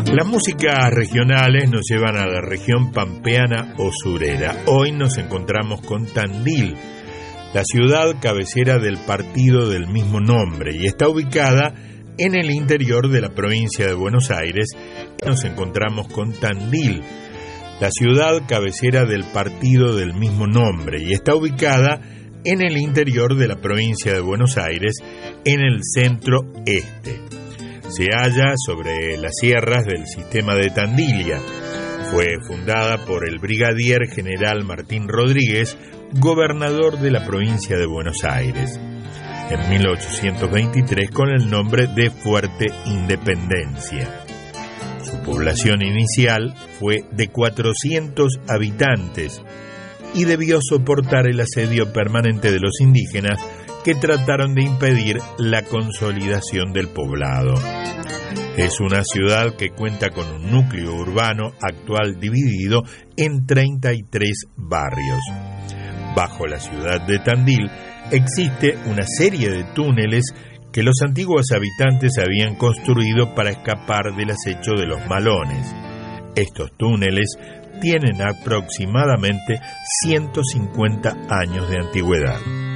Las músicas regionales nos llevan a la región pampeana o surera. Hoy nos encontramos con Tandil, la ciudad cabecera del partido del mismo nombre, y está ubicada en el interior de la provincia de Buenos Aires. Nos encontramos con Tandil, la ciudad cabecera del partido del mismo nombre, y está ubicada en el interior de la provincia de Buenos Aires, en el centro-este. Se halla sobre las sierras del sistema de Tandilia. Fue fundada por el brigadier general Martín Rodríguez, gobernador de la provincia de Buenos Aires, en 1823 con el nombre de Fuerte Independencia. Su población inicial fue de 400 habitantes y debió soportar el asedio permanente de los indígenas que trataron de impedir la consolidación del poblado. Es una ciudad que cuenta con un núcleo urbano actual dividido en 33 barrios. Bajo la ciudad de Tandil existe una serie de túneles que los antiguos habitantes habían construido para escapar del acecho de los malones. Estos túneles tienen aproximadamente 150 años de antigüedad.